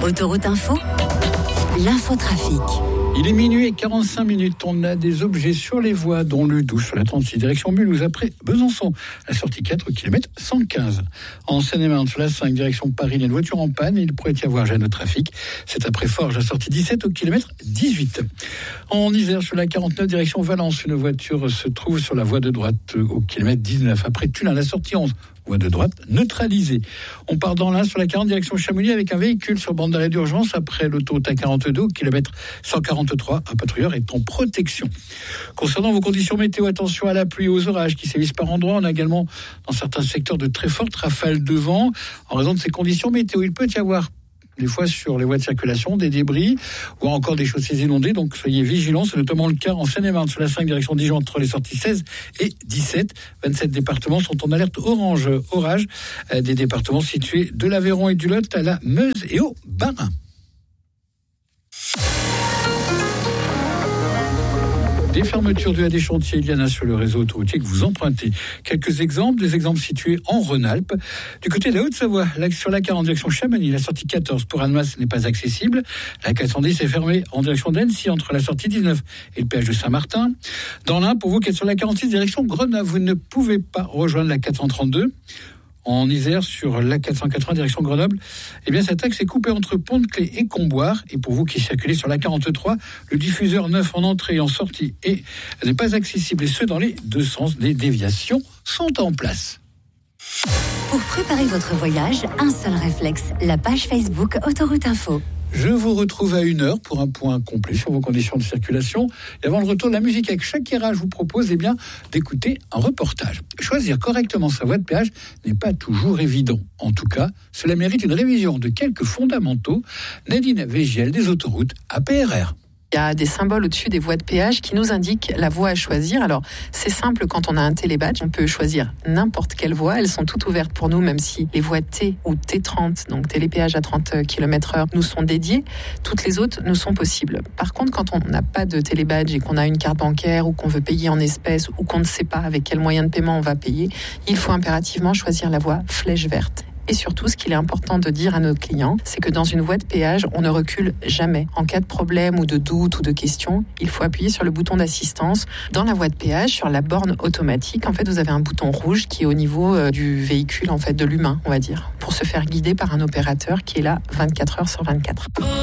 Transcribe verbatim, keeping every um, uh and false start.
Autoroute Info, l'infotrafic. Il est minuit et quarante-cinq minutes. On a des objets sur les voies, dont le douze sur la trente-six, direction Mulhouse, après Besançon, la sortie quatre, kilomètre cent quinze. En Seine-et-Marne, sur la cinq, direction Paris, il y a une voiture en panne et il pourrait y avoir gêne de trafic. C'est après Forges, la sortie dix-sept, au kilomètre dix-huit. En Isère, sur la quarante-neuf, direction Valence, une voiture se trouve sur la voie de droite, au kilomètre dix-neuf. Après Tullin, la sortie onze, voie de droite neutralisée. On part dans l'Ain sur la quarante, direction Chamonix, avec un véhicule sur bande d'arrêt d'urgence après l'autoroute A quarante-deux, au kilomètre cent quarante-trois. Un patrouilleur est en protection. Concernant vos conditions météo, attention à la pluie et aux orages qui sévissent par endroits. On a également dans certains secteurs de très fortes rafales de vent. En raison de ces conditions météo, il peut y avoir des fois sur les voies de circulation, des débris ou encore des chaussées inondées, donc soyez vigilants. C'est notamment le cas en Seine-et-Marne sur la cinq, direction Dijon, entre les sorties seize et dix-sept. vingt-sept départements sont en alerte orange orage, euh, des départements situés de l'Aveyron et du Lot à la Meuse et au Bas-Rhin. Des fermetures dues à des chantiers, il y en a sur le réseau autoroutier que vous empruntez. Quelques exemples, des exemples situés en Rhône-Alpes. Du côté de la Haute-Savoie, sur la quarante, direction Chamonix, la sortie quatorze pour Annemasse n'est pas accessible. La quatre cent dix est fermée en direction d'Annecy, entre la sortie dix-neuf et le péage de Saint-Martin. Dans l'Ain, pour vous qui êtes sur la quarante-six, direction Grenoble, vous ne pouvez pas rejoindre la quatre cent trente-deux. En Isère, sur la quatre cent quatre-vingts, direction Grenoble, eh bien, cet axe est coupé entre Pont-de-Clé et Comboire. Et pour vous qui circulez sur la quarante-trois, le diffuseur neuf en entrée et en sortie et n'est pas accessible. Et ce, dans les deux sens. Des déviations sont en place. Pour préparer votre voyage, un seul réflexe, la page Facebook Autoroute Info. Je vous retrouve à une heure pour un point complet sur vos conditions de circulation. Et avant le retour de la musique avec Shakira, je vous propose eh bien, d'écouter un reportage. Choisir correctement sa voie de péage n'est pas toujours évident. En tout cas, cela mérite une révision de quelques fondamentaux. Nadine Végiel des autoroutes A P R R. Il y a des symboles au-dessus des voies de péage qui nous indiquent la voie à choisir. Alors, c'est simple, quand on a un télébadge, on peut choisir n'importe quelle voie. Elles sont toutes ouvertes pour nous, même si les voies T ou T trente, donc télépéage à trente kilomètres heure, nous sont dédiées. Toutes les autres nous sont possibles. Par contre, quand on n'a pas de télébadge et qu'on a une carte bancaire ou qu'on veut payer en espèces ou qu'on ne sait pas avec quel moyen de paiement on va payer, il faut impérativement choisir la voie flèche verte. Et surtout, ce qu'il est important de dire à nos clients, c'est que dans une voie de péage, on ne recule jamais. En cas de problème ou de doute ou de question, il faut appuyer sur le bouton d'assistance. Dans la voie de péage, sur la borne automatique, en fait, vous avez un bouton rouge qui est au niveau euh, du véhicule, en fait, de l'humain, on va dire, pour se faire guider par un opérateur qui est là vingt-quatre heures sur vingt-quatre.